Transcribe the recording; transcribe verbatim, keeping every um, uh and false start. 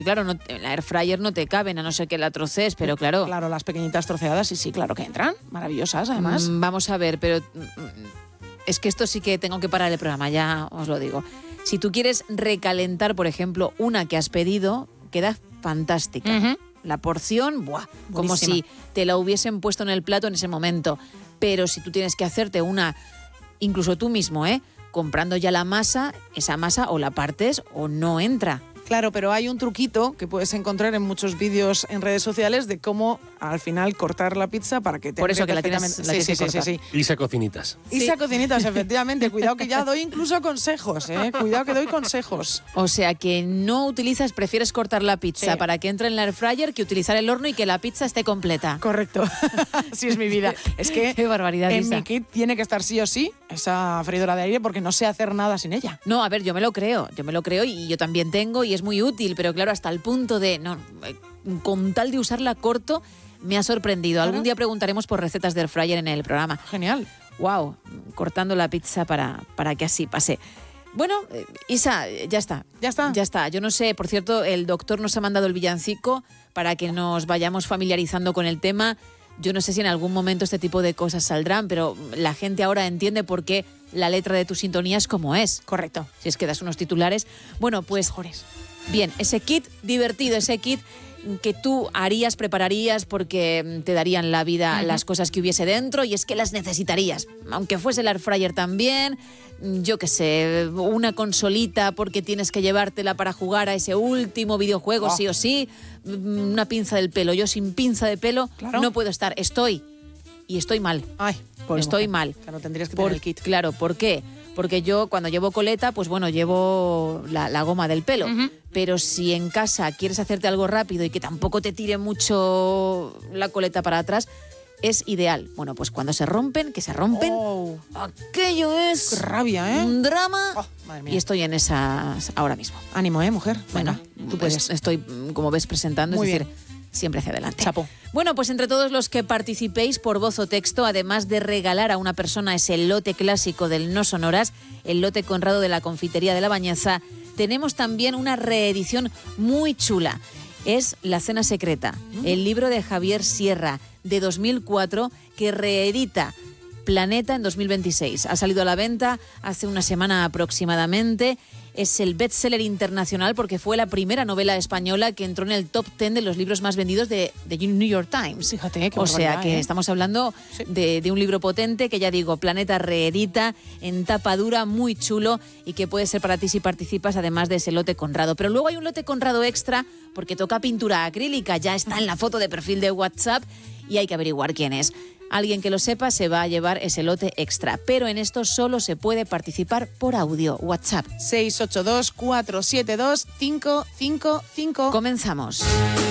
Claro, no, en la air fryer no te caben, a no ser que la trocees, pero claro... Claro, las pequeñitas troceadas, sí, sí, claro que entran. Maravillosas, además. Mm, vamos a ver, pero... Es que esto sí que tengo que parar el programa, ya os lo digo. Si tú quieres recalentar, por ejemplo, una que has pedido, queda fantástica. Uh-huh. La porción, ¡buah! Como Buenísima. si te la hubiesen puesto en el plato en ese momento. Pero si tú tienes que hacerte una, incluso tú mismo, ¿eh? Comprando ya la masa, esa masa o la partes o no entra. Claro, pero hay un truquito que puedes encontrar en muchos vídeos en redes sociales de cómo al final cortar la pizza para que te Por eso entre que la tienes- perfectamente. la sí, tienes sí, que sí, sí, cortar. sí. Isa Cocinitas. Isa Cocinitas, efectivamente. Cuidado que ya doy incluso consejos, ¿eh? Cuidado que doy consejos. O sea que no utilizas, prefieres cortar la pizza Sí. para que entre en la air fryer que utilizar el horno y que la pizza esté completa. Correcto. Así es mi vida. Es que Qué barbaridad, en Isa. mi kit tiene que estar sí o sí esa freidora de aire porque no sé hacer nada sin ella. No, a ver, yo me lo creo, yo me lo creo y yo también tengo y es muy útil, pero claro, hasta el punto de, no, eh, con tal de usarla corto, me ha sorprendido. Algún Claro. día preguntaremos por recetas de air fryer en el programa. Genial. Wow, cortando la pizza para, para que así pase. Bueno, eh, Isa, eh, ya está. Ya está. Ya está. Yo no sé, por cierto, el doctor nos ha mandado el villancico para que nos vayamos familiarizando con el tema. Yo no sé si en algún momento este tipo de cosas saldrán, pero la gente ahora entiende por qué la letra de tu sintonía es como es. Correcto. Si es que das unos titulares. Bueno, pues bien, ese kit divertido, ese kit que tú harías, prepararías porque te darían la vida Ujú. las cosas que hubiese dentro y es que las necesitarías. Aunque fuese el air fryer también, yo qué sé, una consolita porque tienes que llevártela para jugar a ese último videojuego, Oh. sí o sí, una pinza del pelo. Yo sin pinza de pelo Claro. no puedo estar. Estoy. Y estoy mal. Ay, pobre Estoy mujer. mal. Claro, tendrías que Por- tener el kit. Claro, ¿por qué? Porque yo cuando llevo coleta, pues bueno, llevo la, la goma del pelo. Ujú. Pero si en casa quieres hacerte algo rápido y que tampoco te tire mucho la coleta para atrás, es ideal. Bueno, pues cuando se rompen, que se rompen, Oh, aquello es qué rabia, ¿eh? un drama. Oh, madre mía. Y estoy en esas ahora mismo. Ánimo, ¿eh, mujer? Venga, Bueno, tú puedes. es- estoy, mm, como ves, presentando, Muy es bien. decir, siempre hacia adelante. Chapo. Bueno, pues entre todos los que participéis por voz o texto, además de regalar a una persona ese lote clásico del No Sonoras, el lote Conrado de la Confitería de la Bañeza, tenemos también una reedición muy chula. Es La Cena Secreta, el libro de Javier Sierra, de dos mil cuatro, que reedita Planeta en dos mil veintiséis. Ha salido a la venta hace una semana aproximadamente. Es el bestseller internacional porque fue la primera novela española que entró en el top diez de los libros más vendidos de, de New York Times. Fíjate, qué O sea barbaridad, que ¿eh? estamos hablando Sí. de, de un libro potente que ya digo, Planeta reedita en tapa dura, muy chulo y que puede ser para ti si participas, además de ese lote Conrado. Pero luego hay un lote Conrado extra porque toca pintura acrílica, ya está en la foto de perfil de WhatsApp y hay que averiguar quién es. Alguien que lo sepa se va a llevar ese lote extra, pero en esto solo se puede participar por audio. WhatsApp. seis ocho dos, cuatro siete dos, cinco cinco cinco. Comenzamos.